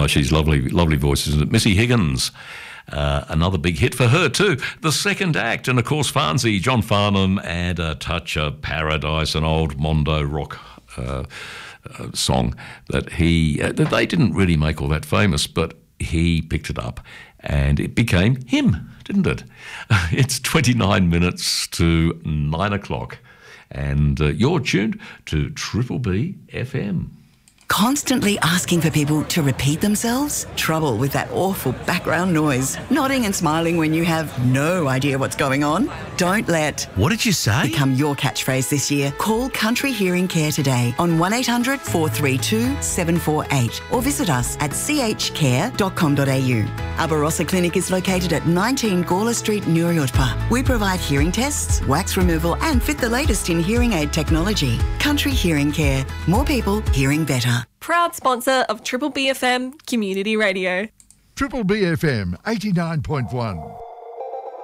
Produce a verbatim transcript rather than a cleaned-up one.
Oh, she's lovely, lovely voice, isn't it? Missy Higgins. Uh, another big hit for her too. The Second Act, and of course Farnsey, John Farnham, and a touch of Paradise, an old Mondo rock uh, uh, song that he uh, that they didn't really make all that famous, but he picked it up and it became him, didn't it? It's twenty-nine minutes to nine o'clock, and uh, you're tuned to Triple B F M. Constantly asking for people to repeat themselves? Trouble with that awful background noise. Nodding and smiling when you have no idea what's going on? Don't let What did you say? become your catchphrase this year. Call Country Hearing Care today on one eight hundred four three two seven four eight or visit us at c h care dot com dot a u. Our Barossa Clinic is located at nineteen Gawler Street, Nuriootpa. We provide hearing tests, wax removal and fit the latest in hearing aid technology. Country Hearing Care. More people hearing better. Proud sponsor of Triple B F M Community Radio. Triple B F M eighty-nine point one.